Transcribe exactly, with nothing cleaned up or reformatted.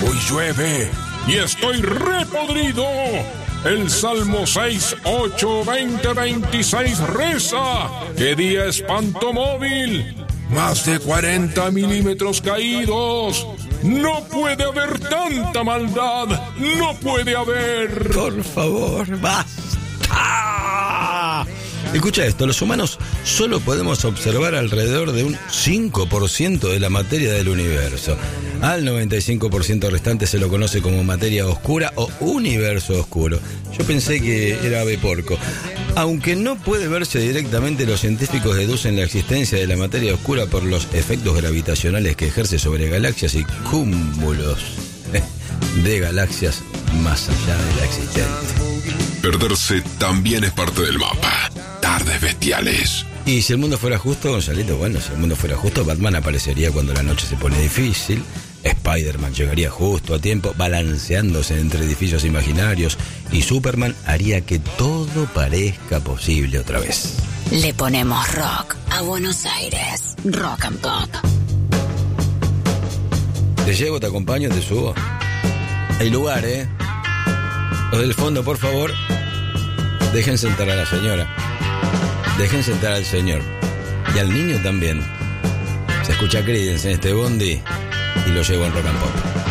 Hoy llueve y estoy repodrido. El Salmo seis, ocho, veinte, veintiséis reza: ¿qué día espanto móvil? Más de cuarenta milímetros caídos. No puede haber tanta maldad. No puede haber. Por favor, basta. Escucha esto, los humanos solo podemos observar alrededor de un cinco por ciento de la materia del universo. Al noventa y cinco por ciento restante se lo conoce como materia oscura o universo oscuro. Yo pensé que era ave porco. Aunque no puede verse directamente, los científicos deducen la existencia de la materia oscura por los efectos gravitacionales que ejerce sobre galaxias y cúmulos de galaxias más allá de la existente. Perderse también es parte del mapa. Tardes bestiales. Y si el mundo fuera justo, Gonzalito, bueno, si el mundo fuera justo, Batman aparecería cuando la noche se pone difícil, Spider-Man llegaría justo a tiempo, balanceándose entre edificios imaginarios, y Superman haría que todo parezca posible otra vez. Le ponemos rock a Buenos Aires. Rock and pop. Te llevo, te acompaño, te subo. Hay lugar, ¿eh? Los del fondo, por favor, dejen sentar a la señora. Dejen sentar al señor. Y al niño también. Se escucha Creedence en este bondi y lo llevo en Rock and Pop.